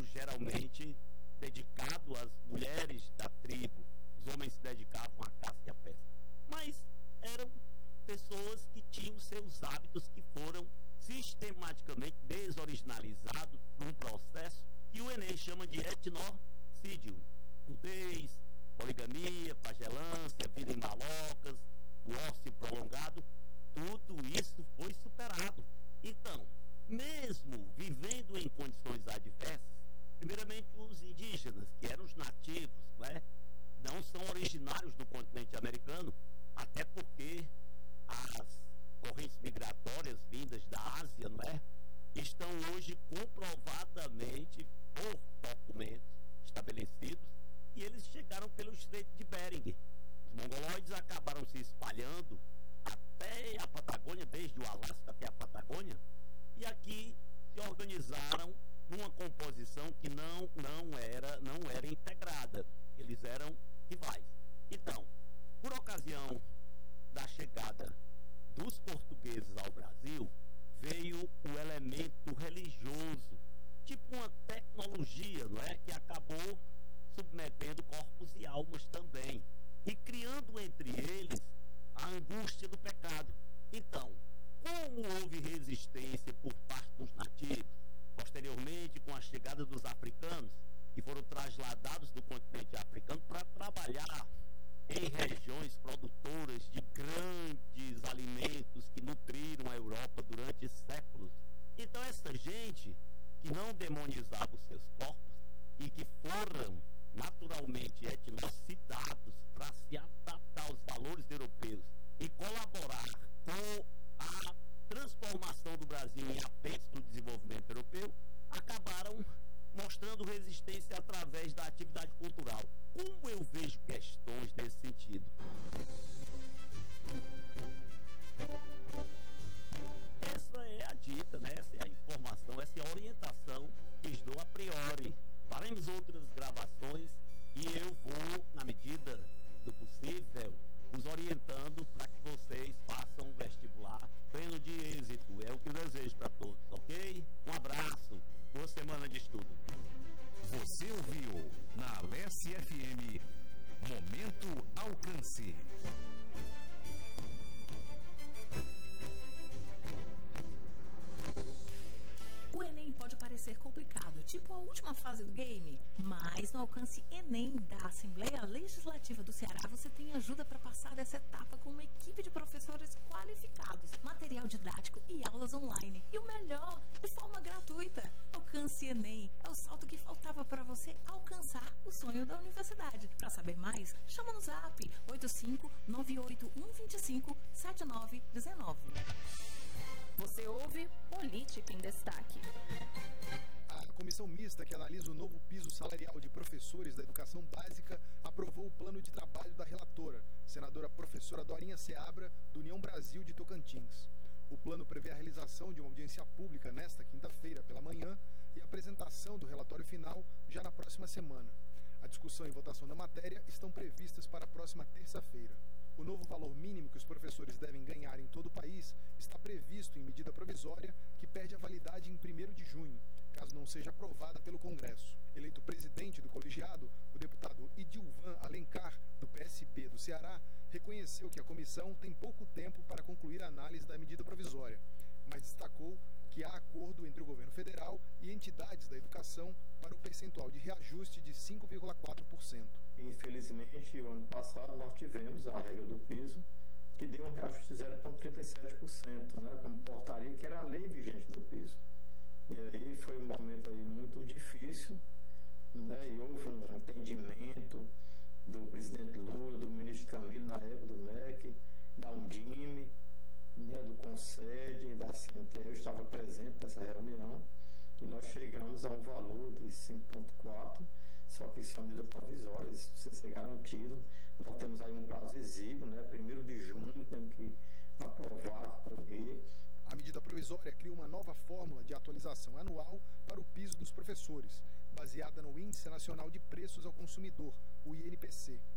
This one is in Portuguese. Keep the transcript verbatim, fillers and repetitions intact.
geralmente dedicado às mulheres da tribo. Os homens se dedicavam à caça e à pesca. Mas eram pessoas que tinham seus hábitos que foram sistematicamente desoriginalizados num processo que o Enem chama de etnocídio. Nudez, poligamia, pagelância, vida em malocas, o ócio prolongado, tudo isso foi superado. Então, mesmo vivendo em condições adversas, primeiramente os indígenas, que eram os nativos, né, não são originários do continente americano, até porque as correntes migratórias vindas da Ásia, não é, estão hoje comprovadamente por documentos estabelecidos, e eles chegaram pelo Estreito de Bering. Os mongoloides acabaram se espalhando até a Patagônia, desde o Alasca até a Patagônia, e aqui se organizaram numa composição que não, não, era, não era integrada. Eles eram rivais. Então, por ocasião da chegada dos portugueses ao Brasil, veio o elemento religioso, tipo uma tecnologia, não é, que acabou submetendo corpos e almas também, e criando entre eles a angústia do pecado. Então, como houve resistência por parte dos nativos, posteriormente com a chegada dos africanos, que foram trasladados do continente africano para trabalhar em regiões produtoras de grandes alimentos que nutriram a Europa durante séculos. Então essa gente que não demonizava os seus corpos e que foram naturalmente etnocidados para se adaptar aos valores europeus e colaborar com a transformação do Brasil em apêndice do desenvolvimento europeu, acabaram mostrando resistência através da atividade cultural. Como eu vejo questões nesse sentido? Essa é a dica, né? Essa é a informação, essa é a orientação que lhes dou a priori. Faremos outras gravações e eu vou, na medida do possível, os orientando para que vocês façam um vestibular pleno de êxito. É o que eu desejo para todos, ok? Um abraço, boa semana de estudo. Você ouviu na Alesse F M Momento Alcance. O Enem pode parecer complicado, tipo a última fase do game, mas no Alcance Enem da Assembleia Legislativa do Ceará você tem ajuda para passar dessa etapa com uma equipe de professores qualificados, material didático e aulas online. E o melhor, de forma gratuita. Alcance Enem é o salto que faltava para você alcançar o sonho da universidade. Para saber mais, chama no zap oito cinco nove oito um dois cinco sete nove um nove. Você ouve Política em Destaque. A comissão mista que analisa o novo piso salarial de professores da educação básica aprovou o plano de trabalho da relatora, senadora professora Dorinha Seabra, do União Brasil de Tocantins. O plano prevê a realização de uma audiência pública nesta quinta-feira pela manhã e a apresentação do relatório final já na próxima semana. A discussão e votação da matéria estão previstas para a próxima terça-feira. O novo valor mínimo que os professores devem ganhar em todo o país está previsto em medida provisória que perde a validade em primeiro de junho, caso não seja aprovada pelo Congresso. Eleito presidente do colegiado, o deputado Idilvan Alencar, do P S B do Ceará, reconheceu que a comissão tem pouco tempo para concluir a análise da medida provisória, mas destacou que há acordo entre o governo federal e entidades da educação para o percentual de reajuste de cinco vírgula quatro por cento. Infelizmente, o ano passado nós tivemos a regra do piso, que deu um reajuste de zero vírgula trinta e sete por cento, né, como portaria, que era a lei vigente do piso. E aí foi um momento aí muito difícil, né, e houve um entendimento do presidente Lula, do ministro Camilo, na época do M E C, da Undime, né, do Concede, da C N T. Eu estava presente nessa reunião e nós chegamos a um valor de cinco vírgula quatro, só que isso é uma medida provisória, isso precisa ser garantido. Nós temos aí um prazo exíguo, né, primeiro de junho, temos que aprovar, correr. A medida provisória cria uma nova fórmula de atualização anual para o piso dos professores, baseada no Índice Nacional de Preços ao Consumidor, o I N P C.